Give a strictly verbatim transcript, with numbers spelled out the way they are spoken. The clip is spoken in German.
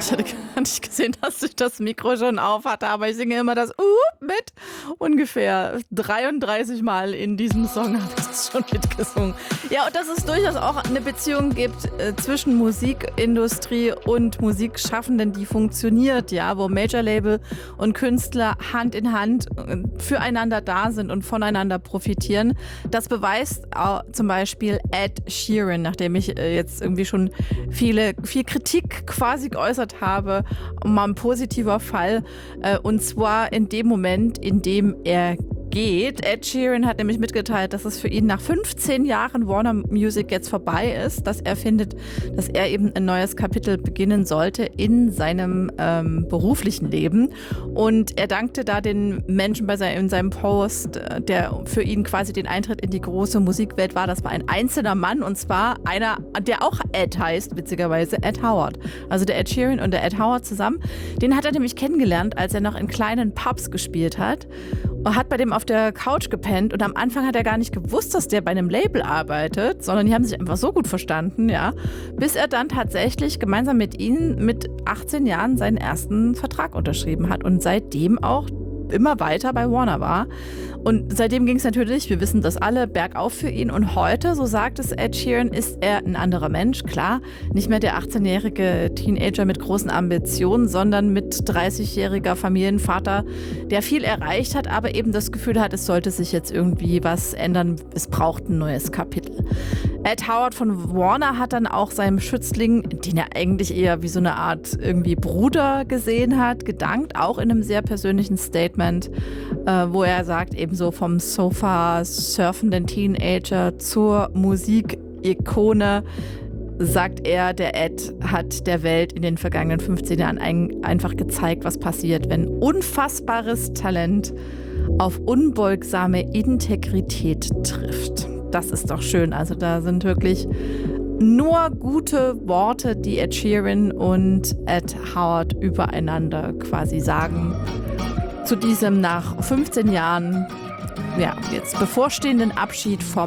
Ich hatte gar nicht gesehen, dass ich das Mikro schon auf hatte, aber ich singe immer das Uh mit. Ungefähr dreiunddreißig Mal in diesem Song habe ich das schon mitgesungen. Ja, und dass es durchaus auch eine Beziehung gibt äh, zwischen Musikindustrie und Musikschaffenden, die funktioniert, ja, wo Major-Label und Künstler Hand in Hand äh, füreinander da sind und voneinander profitieren. Das beweist auch zum Beispiel Ed Sheeran, nachdem ich äh, jetzt irgendwie schon viele, viel Kritik quasi geäußert habe, mal ein positiver Fall, äh, und zwar in dem Moment, in dem er geht. Ed Sheeran hat nämlich mitgeteilt, dass es für ihn nach fünfzehn Jahren Warner Music jetzt vorbei ist, dass er findet, dass er eben ein neues Kapitel beginnen sollte in seinem ähm, beruflichen Leben. Und er dankte da den Menschen bei seinem, in seinem Post, der für ihn quasi den Eintritt in die große Musikwelt war. Das war ein einzelner Mann, und zwar einer, der auch Ed heißt, witzigerweise Ed Howard. Also der Ed Sheeran und der Ed Howard zusammen. Den hat er nämlich kennengelernt, als er noch in kleinen Pubs gespielt hat. Und hat bei dem auf der Couch gepennt, und am Anfang hat er gar nicht gewusst, dass der bei einem Label arbeitet, sondern die haben sich einfach so gut verstanden, ja, bis er dann tatsächlich gemeinsam mit ihnen mit achtzehn Jahren seinen ersten Vertrag unterschrieben hat und seitdem auch immer weiter bei Warner war. Und seitdem ging es natürlich, wir wissen das alle, bergauf für ihn. Und heute, so sagt es Ed Sheeran, ist er ein anderer Mensch. Klar, nicht mehr der achtzehnjährige Teenager mit großen Ambitionen, sondern mit dreißigjähriger Familienvater, der viel erreicht hat, aber eben das Gefühl hat, es sollte sich jetzt irgendwie was ändern. Es braucht ein neues Kapitel. Ed Howard von Warner hat dann auch seinem Schützling, den er eigentlich eher wie so eine Art irgendwie Bruder gesehen hat, gedankt, auch in einem sehr persönlichen Statement, äh, wo er sagt, eben so vom Sofa surfenden Teenager zur Musikikone, sagt er, der Ed hat der Welt in den vergangenen fünfzehn Jahren ein, einfach gezeigt, was passiert, wenn unfassbares Talent auf unbeugsame Integrität trifft. Das ist doch schön. Also da sind wirklich nur gute Worte, die Ed Sheeran und Ed Howard übereinander quasi sagen. Zu diesem nach fünfzehn Jahren, ja, jetzt bevorstehenden Abschied vom